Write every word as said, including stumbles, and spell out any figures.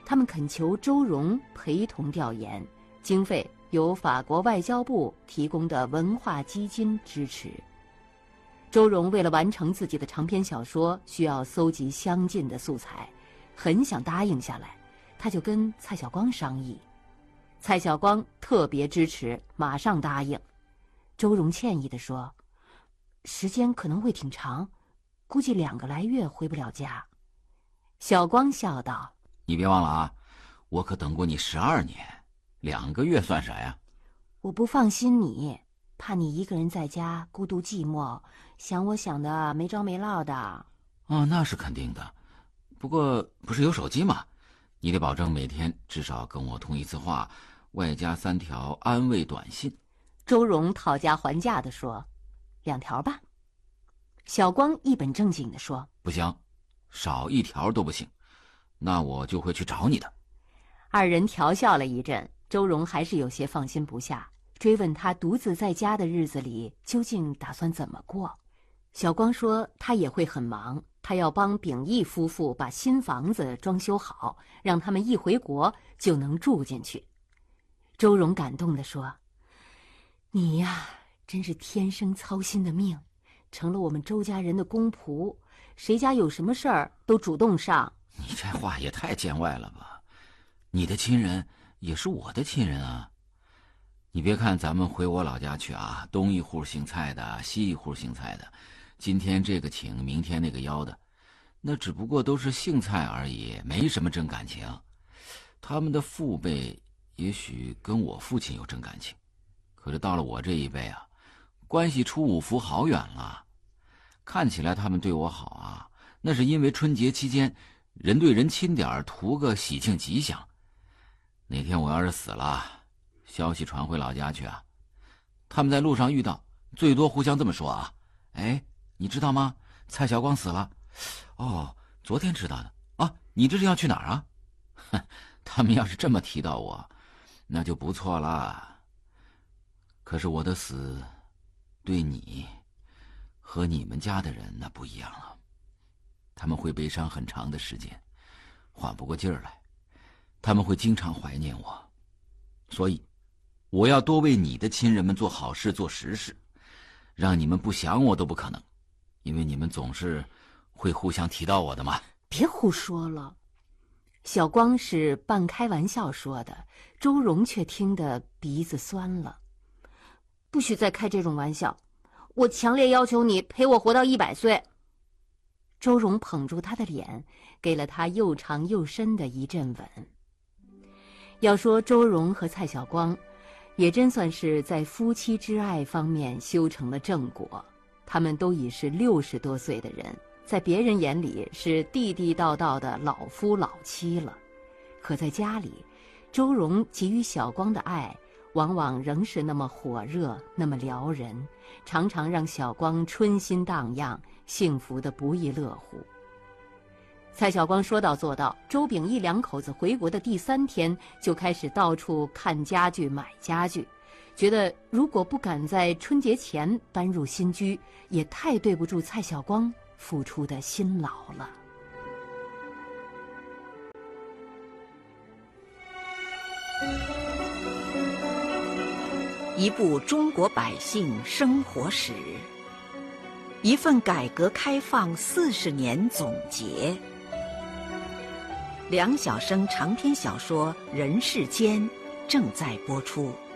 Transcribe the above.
他们恳求周荣陪同调研，经费由法国外交部提供的文化基金支持。周荣为了完成自己的长篇小说，需要搜集相近的素材，很想答应下来，他就跟蔡晓光商议。蔡晓光特别支持，马上答应。周荣歉意地说：“时间可能会挺长，估计两个来月回不了家。”晓光笑道：“ 你别忘了啊，我可等过你十二年，两个月算啥呀？”“ 我不放心你，怕你一个人在家孤独寂寞，想我想的没着没落的。”“ 哦，那是肯定的。不过不是有手机吗？你得保证每天至少跟我通一次话，外加三条安慰短信。” 周荣讨价还价地说：“两条吧。”晓光一本正经地说：“ 不行，少一条都不行，那我就会去找你的。” 二人调笑了一阵，周荣还是有些放心不下，追问他独自在家的日子里究竟打算怎么过。晓光说他也会很忙，他要帮秉义夫妇把新房子装修好，让他们一回国就能住进去。周荣感动地说：“你呀，真是天生操心的命，成了我们周家人的公仆，谁家有什么事儿都主动上。”“ 你这话也太见外了吧，你的亲人也是我的亲人啊。你别看咱们回我老家去啊，东一户姓蔡的，西一户姓蔡的，今天这个请，明天那个邀的，那只不过都是姓蔡而已，没什么真感情。他们的父辈也许跟我父亲有真感情，可是到了我这一辈啊，关系出五福好远了。看起来他们对我好啊，那是因为春节期间人对人亲点，图个喜庆吉祥。哪天我要是死了，消息传回老家去啊，他们在路上遇到，最多互相这么说啊：哎，你知道吗？蔡晓光死了。哦，昨天知道的啊。你这是要去哪儿啊？哼，他们要是这么提到我，那就不错了。可是我的死对你和你们家的人那不一样了，他们会悲伤很长的时间，缓不过劲儿来，他们会经常怀念我。所以我要多为你的亲人们做好事，做实事，让你们不想我都不可能，因为你们总是会互相提到我的嘛。”“ 别胡说了。”晓光是半开玩笑说的，周荣却听得鼻子酸了。“不许再开这种玩笑，我强烈要求你陪我活到一百岁。”周荣捧住他的脸，给了他又长又深的一阵吻。要说周荣和蔡晓光，也真算是在夫妻之爱方面修成了正果。他们都已是六十多岁的人，在别人眼里是地地道道的老夫老妻了。可在家里，周荣给予晓光的爱往往仍是那么火热，那么撩人，常常让晓光春心荡漾，幸福得不亦乐乎。蔡晓光说到做到，周秉义两口子回国的第三天就开始到处看家具买家具，觉得如果不赶在春节前搬入新居，也太对不住蔡晓光付出的辛劳了。 一部中国百姓生活史，一份改革开放四十年总结。梁晓声长篇小说《人世间》正在播出。